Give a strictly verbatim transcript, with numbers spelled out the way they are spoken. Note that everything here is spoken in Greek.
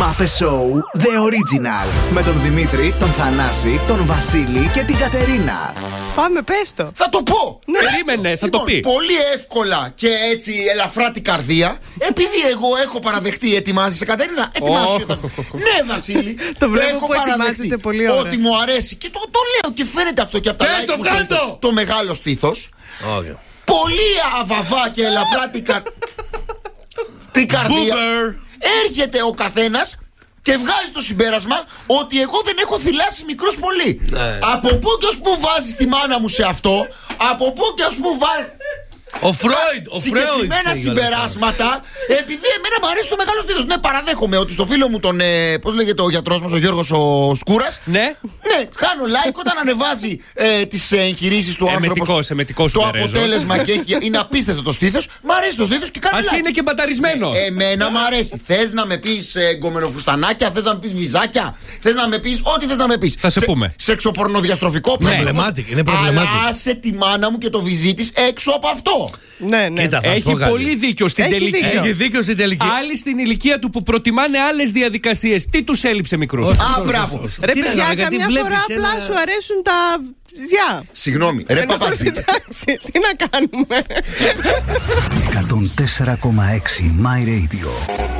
Pape Show The Original. Με τον Δημήτρη, τον Θανάση, τον Βασίλη και την Κατερίνα. Πάμε, πες το. Θα το πω. Ναι. Περίμενε, θα Λοιπόν, το πει. πολύ εύκολα και έτσι ελαφρά την καρδία. Επειδή εγώ έχω παραδεχτεί, ετοιμάζεσαι Κατερίνα, ετοιμάσου. Oh. όταν- Ναι, Βασίλη. Το βλέπω έχω που ετοιμάζεται παραδεχτεί πολύ ωραία. ότι μου αρέσει. Και το, το λέω και φαίνεται αυτό και από τα Πες like το, που βγάλ' φαίνεται το. το μεγάλο στήθος. Okay. Πολύ αβαβά και ελαφρά την, κα... την καρδία. Boober. Έρχεται ο καθένας και βγάζει το συμπέρασμα ότι εγώ δεν έχω θυλάσει μικρός πολύ. Ναι. Από πού και ως πού βάζεις τη μάνα μου σε αυτό, από πού και ως πού βάζεις Ο Φρόιντ, ο συγκεκριμένα Φρόιντ. συμπεράσματα, επειδή εμένα μου αρέσει το μεγάλο στήθος. Ναι, παραδέχομαι ότι στο φίλο μου τον. Ε, πώς λέγεται ο γιατρός μας, ο Γιώργος ο Σκούρας. Ναι. Ναι, κάνω like όταν ανεβάζει ε, τις εγχειρήσεις του άνθρωπου. Εμετικός, εμετικός Το Ουγγαρέζος. αποτέλεσμα και έχει, είναι απίστευτο το στήθος. Μ' αρέσει το στήθος και κάνω Ας like. είναι και μπαταρισμένο. Ε, εμένα μ' αρέσει. Θες να με πεις ε, γκομενοφουστανάκια, θες να με πεις βυζάκια, θες να με πεις ό,τι θες να με πεις. Θα σε πούμε. Σεξοπορνοδιαστροφικό Ναι. problematic, είναι problematic. Αλλά άσε τη μάνα μου και το βυζί της έξω από αυτό. Ναι, ναι. Κοίτα, θα σου Έχει πω κάτι. πολύ δίκιο στην Έχει τελική. δίκιο. Έχει δίκιο στην τελική. Άλλοι στην ηλικία του που προτιμάνε άλλες διαδικασίες. Τι τους έλειψε μικρούς. Όχι. Α, μπράβο. Ρε Τι να παιδιά, κάνω, γιατί καμιά βλέπεις φορά ένα- απλά σου αρέσουν τα ζιά. Συγγνώμη, ρε Ενώ, παπατζή. εντάξει, τι να κάνουμε. εκατόν τέσσερα κόμμα έξι My Radio.